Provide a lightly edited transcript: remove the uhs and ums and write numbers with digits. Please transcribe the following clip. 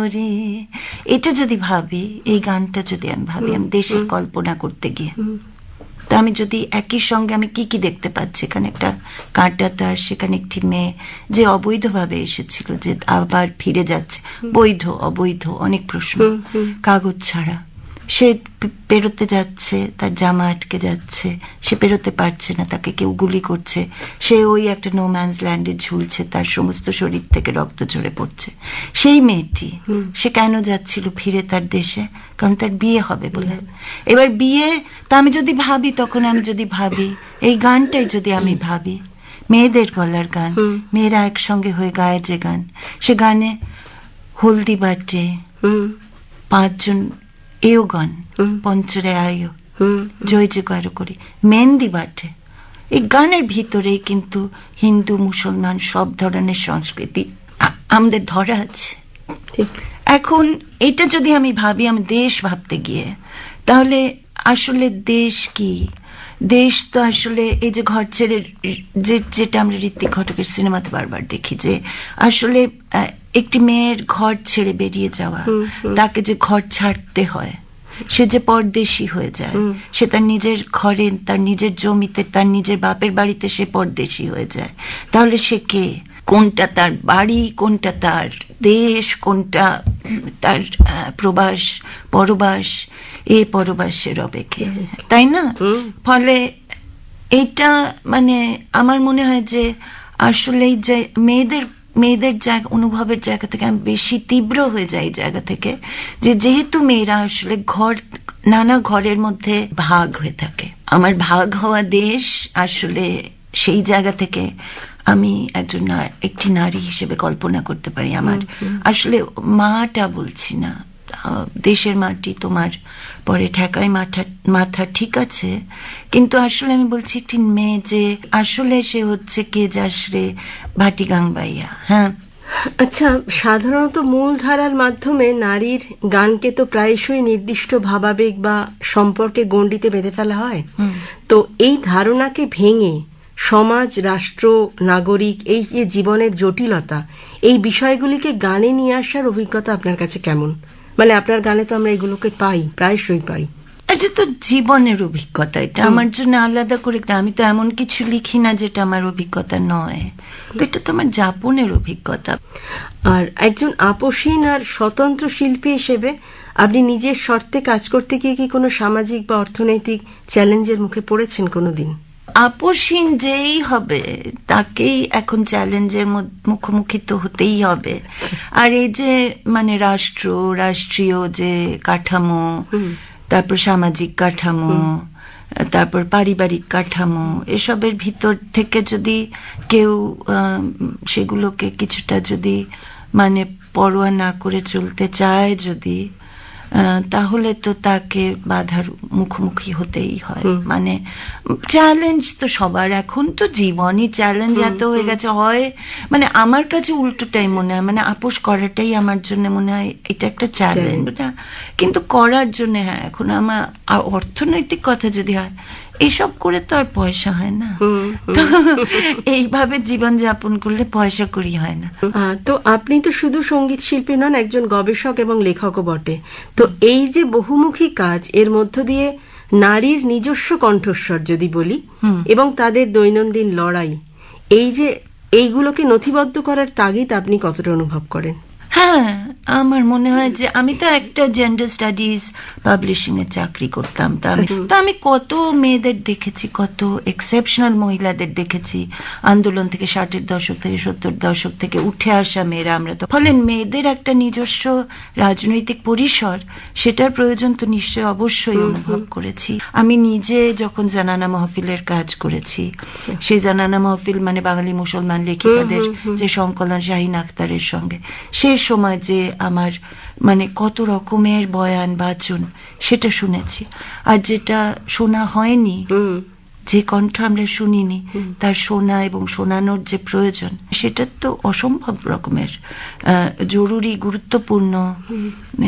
রে, এটা যদি ভাবি, এই গানটা যদি আমি ভাবি, আমি দেশের কল্পনা করতে গিয়ে, তা আমি যদি একই সঙ্গে আমি কি কি দেখতে পাচ্ছি, এখানে একটা কাঁটা তার, সেখানে একটি মেয়ে যে অবৈধভাবে এসেছিল, যে আবার ফিরে যাচ্ছে, বৈধ অবৈধ অনেক প্রশ্ন, কাগজ ছাড়া, সে পেরোতে যাচ্ছে, তার জামা আটকে যাচ্ছে, সে পেরোতে পারছে না, তাকে কেউ গুলি করছে, সে ওই একটা নো ম্যানস ল্যান্ডে ঝুলছে, তার সমস্ত শরীর থেকে রক্ত ঝরে পড়ছে। সেই মেয়েটি, সে কেন যাচ্ছিল ফিরে তার দেশে? কারণ তার বিয়ে হবে বলে। এবার বিয়ে, তা আমি যদি ভাবি, তখন আমি যদি ভাবি এই গানটাই যদি আমি ভাবি, মেয়েদের গলার গান, মেয়েরা একসঙ্গে হয়ে গায়ে যে গান, সে গানে হলদি বাটে 5 জন এও গান, পঞ্চরে আয়ো জয় জয়কার করি, মেহেন্দি বাটে। এই গানের ভিতরেই কিন্তু হিন্দু মুসলমান সব ধরনের সংস্কৃতি আমাদের ধরা আছে। এখন এটা যদি আমি ভাবি, আমি দেশ ভাবতে গিয়ে, তাহলে আসলে দেশ কি? দেশ তো আসলে এই যে ঘর ছেড়ে, যেটা আমরা ঋত্বিক ঘটকের সিনেমাতে বারবার দেখি, যে আসলে একটি মেয়ের ঘর ছেড়ে বেরিয়ে যাওয়া, তাকে যে ঘর ছাড়তে হয়, সে যে পরদেশী হয়ে যায়, সে তার নিজের ঘরে, তার নিজের জমিতে, তার নিজের বাপের বাড়িতে সে পরদেশী হয়ে যায়। তাহলে সে কে? কোনটা তার বাড়ি, কোনটা তার দেশ, কোনটা তার প্রবাস পরবাস? এ পরবাসে রবে কে, তাই না? ফলে এটা মানে আমার মনে হয় যে আসলে যে মেয়েদের জায়গা, অনুভবের জায়গা থেকে আমি বেশি তীব্র হয়ে যাই এই জায়গা থেকে, যে যেহেতু মেয়েরা আসলে নানা ঘরের মধ্যে ভাগ হয়ে থাকে, আমার ভাগ হওয়া দেশ, আসলে সেই জায়গা থেকে আমি একটি নারী হিসেবে কল্পনা করতে পারি। আমার আসলে মাটা বলছি না, দেশের মাটি তোমার পরে ঠেকায় মাথা, ঠিক আছে, কিন্তু আসলে আমি বলছি একটি মেয়ে যে আসলে সে হচ্ছে কে যাশ্রে ভাটি গাংবাইয়া। হ্যাঁ, আচ্ছা, সাধারণত মূল ধারার মাধ্যমে নারীর গানকে তো প্রায়শই নির্দিষ্ট ভাবাবেগ বা সম্পর্কে গণ্ডিতে বেঁধে ফেলা হয়। তো এই ধারণাকে ভেঙে সমাজ, রাষ্ট্র, নাগরিক, এই যে জীবনের জটিলতা, এই বিষয়গুলিকে গানে নিয়ে আসার অভিজ্ঞতা আপনার কাছে কেমন? মানে আপনার গানে তো আমরা এগুলোকে পাই, প্রায়শই পাই। এটা তো জীবনের অভিজ্ঞতা, এটা আমার জন্য আলাদা করে, আমি তো এমন কিছু লিখি না যেটা আমার অভিজ্ঞতা নয়, তো এটা তো আমার যাপনের অভিজ্ঞতা। আর একজন আপসীন আর স্বতন্ত্র শিল্পী হিসেবে আপনি নিজের স্বার্থে কাজ করতে গিয়ে কি কোনো সামাজিক বা অর্থনৈতিক চ্যালেঞ্জের মুখে পড়েছেন কোনোদিন? আপসীন যেই হবে তাকেই এখন চ্যালেঞ্জের মুখোমুখি তো হতেই হবে। আর এই যে মানে রাষ্ট্রীয় যে কাঠামো, তারপর সামাজিক কাঠামো, তারপর পারিবারিক কাঠামো, এসবের ভিতর থেকে যদি কেউ সেগুলোকে কিছুটা যদি মানে পরোয়া না করে চলতে চায়, যদি তাহলে তো তাকে বাধার মুখোমুখি হতেই হয়। মানে চ্যালেঞ্জ তো সবার, এখন তো জীবনই চ্যালেঞ্জ এত হয়ে গেছে। হয় মানে আমার কাছে উল্টোটাই মনে হয়, মানে আপোষ করাটাই আমার জন্য মনে হয় এটা একটা চ্যালেঞ্জ, কিন্তু করার জন্য হ্যাঁ, এখন আমার অর্থনৈতিক কথা যদি হয়, এসব করে তো আর পয়সা হয় না, তো এইভাবে জীবন যাপন করলে পয়সা করি হয় না। তো আপনি তো শুধু সঙ্গীত শিল্পী নন, একজন গবেষক এবং লেখকও বটে। তো এই যে বহুমুখী কাজ, এর মধ্য দিয়ে নারীর নিজস্ব কণ্ঠস্বর যদি বলি, এবং তাদের দৈনন্দিন লড়াই, এই যে এইগুলোকে নথিবদ্ধ করার তাগিদ আপনি কতটা অনুভব করেন? হ্যাঁ, আমার মনে হয় যে আমি তো একটা জেন্ডার স্টাডিজ পাবলিশিং এ চাকরি করতাম, তো আমি কত মেয়েদের দেখেছি, কত এক্সেপশনাল মহিলাদের দেখেছি, আন্দোলন থেকে 60-এর দশক থেকে 70-এর দশক থেকে উঠে আসা মেয়েরা আমরা। তো ফলে মেয়েদের একটা নিজস্ব রাজনৈতিক পরিসর, সেটার প্রয়োজন তো নিশ্চয় অবশ্যই অনুভব করেছি। আমি নিজে যখন জানানা মাহফিলের কাজ করেছি, সেই জানানা মাহফিল মানে বাঙালি মুসলমান লেখিকাদের যে সংকলন শাহিন আখতারের সঙ্গে, সেই সময় যে আমার মানে কত রকমের বয়ান বাচন সেটা শুনেছি। আর যেটা শোনা হয়নি, যে কণ্ঠ আমরা শুনিনি, তার শোনা এবং শোনানোর যে প্রয়োজন, সেটা তো অসম্ভব রকমের জরুরি, গুরুত্বপূর্ণ